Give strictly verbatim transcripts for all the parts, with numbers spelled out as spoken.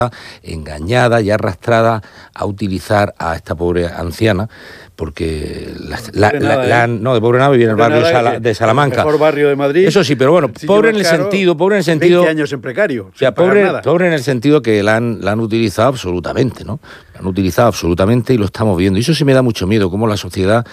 engañada y arrastrada a utilizar a esta pobre anciana, porque la, la, la, la, la, no, de pobre nada vive en el barrio Sala, de Salamanca. El mejor barrio de Madrid. Eso sí, pero bueno, si pobre en el caro, sentido, pobre en el sentido. veinte años en precario. O sea, pobre, pobre en el sentido que la han, la han utilizado absolutamente, ¿no? La han utilizado absolutamente y lo estamos viendo. Y eso sí me da mucho miedo, cómo la sociedad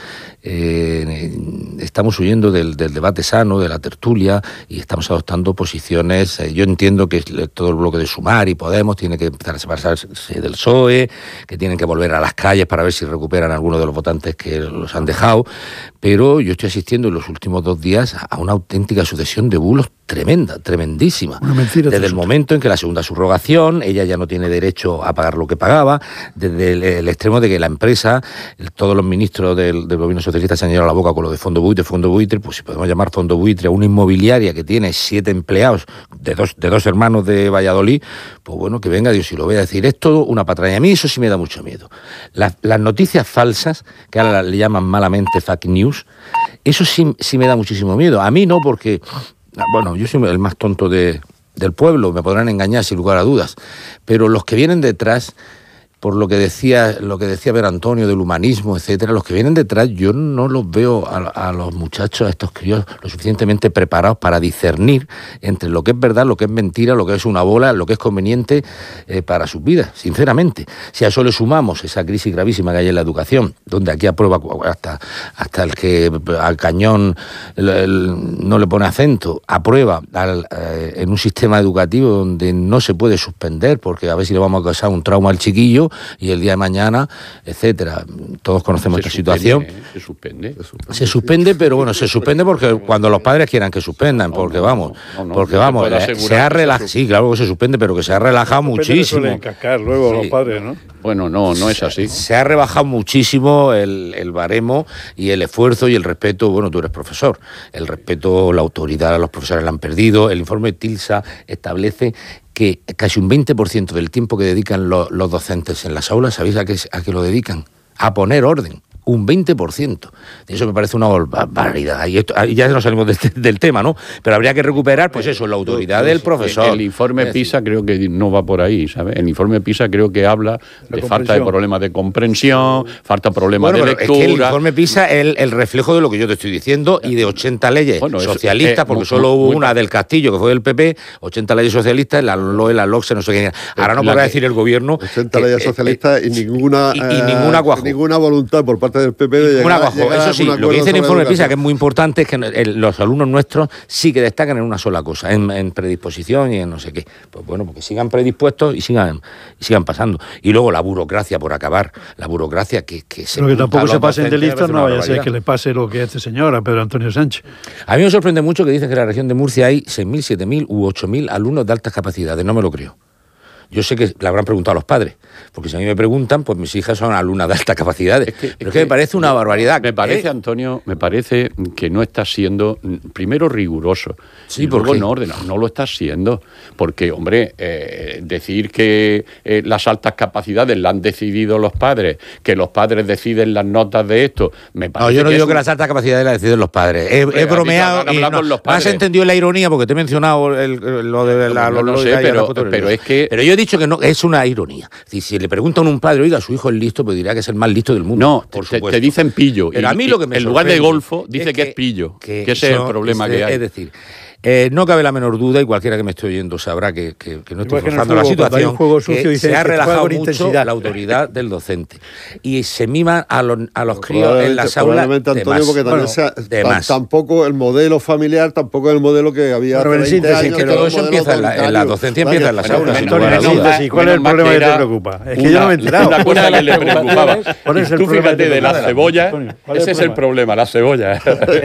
eh, estamos huyendo del, del debate sano, de la tertulia, y estamos adoptando posiciones. Eh, yo entiendo que todo el bloque de Sumar y Podemos tiene que empezar a separarse del P S O E, que tienen que volver a las calles para ver si recuperan algunos de los votantes que los han dejado, pero yo estoy asistiendo en los últimos dos días a una auténtica sucesión de bulos tremenda, tremendísima. Desde el momento en que la segunda subrogación, ella ya no tiene derecho a pagar lo que pagaba, desde el, el extremo de que la empresa, el, todos los ministros del, del gobierno socialista se han llenado la boca con lo de fondo buitre, fondo buitre, pues si podemos llamar fondo buitre a una inmobiliaria que tiene siete empleados de dos, de dos hermanos de Valladolid, pues bueno, que venga Dios y lo vea. Decir, es todo una patraña. A mí eso sí me da mucho miedo. Las, las noticias falsas, que ahora le llaman malamente fake news, eso sí, sí me da muchísimo miedo. A mí no, porque... Bueno, yo soy el más tonto de, del pueblo, me podrán engañar sin lugar a dudas, pero los que vienen detrás, por lo que decía lo que decía Ver Antonio del humanismo, etcétera, los que vienen detrás, yo no los veo a, a los muchachos, a estos críos, lo suficientemente preparados para discernir entre lo que es verdad, lo que es mentira, lo que es una bola, lo que es conveniente eh, para sus vidas, sinceramente. Si a eso le sumamos esa crisis gravísima que hay en la educación, donde aquí aprueba hasta, hasta el que al cañón el, el, no le pone acento, aprueba al, eh, en un sistema educativo donde no se puede suspender, porque a ver si le vamos a causar un trauma al chiquillo, y el día de mañana, etcétera. Todos conocemos esta situación. ¿eh? Se suspende. Se suspende, se suspende pero bueno, se suspende porque cuando los padres quieran que suspendan, porque vamos, no, no, porque vamos, eh, se ha relajado, sí, claro que se suspende, pero que se ha relajado muchísimo. Se cascar luego sí. los padres, ¿no? Bueno, no, no es así. Se, se ha rebajado muchísimo el, el baremo y el esfuerzo y el respeto. Bueno, tú eres profesor. El respeto, la autoridad a los profesores la han perdido. El informe TILSA establece que casi un veinte por ciento del tiempo que dedican lo, los docentes en las aulas, ¿sabéis a qué, a qué lo dedican? A poner orden. Un veinte por ciento. Eso me parece una barbaridad. Y esto, ya nos salimos de, del tema, ¿no? Pero habría que recuperar, pues eso, la autoridad del profesor. El informe PISA creo que no va por ahí, ¿sabes? El informe PISA creo que habla de falta de problemas de comprensión, falta problemas bueno, de lectura. Es que el informe PISA es el, el reflejo de lo que yo te estoy diciendo y de ochenta leyes bueno, socialistas, porque muy, solo hubo muy, una del Castillo, que fue del P P, ochenta leyes socialistas, la L O E, la LOCSE, no sé qué. Ahora no podrá decir el gobierno... ochenta leyes socialistas y ninguna... Y, y ninguna cuajo. Ninguna voluntad por parte del P P de llegar, bajo. llegar Eso sí, lo que dice el informe PISA, que es muy importante, es que el, los alumnos nuestros sí que destacan en una sola cosa, en, en predisposición y en no sé qué. Pues bueno, porque sigan predispuestos y sigan y sigan pasando. Y luego la burocracia, por acabar, la burocracia que, que se... Pero que tampoco se pasen de listas, no vaya a ser que le pase lo que a este señor, a Pedro Antonio Sánchez. A mí me sorprende mucho que dicen que en la región de Murcia hay seis mil, siete mil u ocho mil alumnos de altas capacidades. No me lo creo. Yo sé que le habrán preguntado a los padres, porque si a mí me preguntan, pues mis hijas son alumnas de altas capacidades. Es que, pero es que me parece una barbaridad. Me parece, ¿eh? Antonio, me parece que no estás siendo, primero, riguroso. Sí, y luego ¿por no ordenado. No lo estás siendo. Porque, hombre, eh, decir que eh, las altas capacidades las han decidido los padres, que los padres deciden las notas de esto, me parece. No, yo no que digo un... que las altas capacidades las deciden los padres. He, he bromeado. Y no, los padres. Has entendido la ironía, porque te he mencionado el, lo de la. No, no, lo, no lo sé, de pero, pero es que. Pero yo he dicho que no es una ironía. Es decir, si le preguntan a un padre, oiga, su hijo es listo, pues dirá que es el más listo del mundo. No, por te, supuesto. Te dicen pillo. Pero y, a mí lo que me en lugar de golfo, dice es que, que es pillo. Que, que ese es el problema es, que hay. Es decir, Eh, no cabe la menor duda, y cualquiera que me esté oyendo sabrá que, que, que no estoy forzando la situación, que se ha relajado mucho la autoridad del docente y se mima a los, a los críos en las aulas. Probablemente, Antonio, más. porque también Bueno, sea, de t- más. tampoco el modelo familiar, tampoco el modelo que había hace veinte años. Que todo eso empieza en la, en la docencia, Vaya, empieza en las bueno, aulas. sin Antonio, lugar a no, dudas. sí, ¿cuál es el problema que te preocupa? Es que una, yo no me he enterado. Una cosa que le preocupaba. Es Tú fíjate de la cebolla, ese es el problema, la cebolla.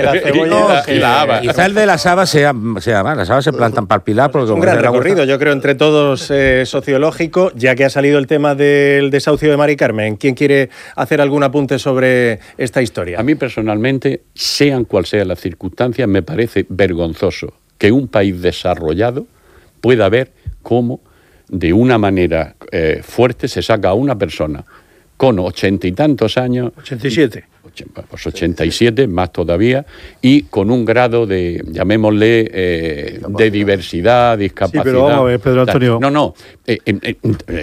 Y la haba. Quizá el de las habas sea más. Las habas se plantan para el pilar. Porque es un gran recorrido, yo creo, entre todos eh, sociológico, ya que ha salido el tema del desahucio de Mari Carmen. ¿Quién quiere hacer algún apunte sobre esta historia? A mí personalmente, sean cual sean las circunstancias, me parece vergonzoso que un país desarrollado pueda ver cómo de una manera eh, fuerte se saca a una persona con ochenta y tantos años. ochenta y siete. Pues ochenta y siete, más todavía, y con un grado de, llamémosle, eh, de diversidad, discapacidad. Sí, pero vamos a ver, Pedro Antonio. No, no, eh, eh, eh,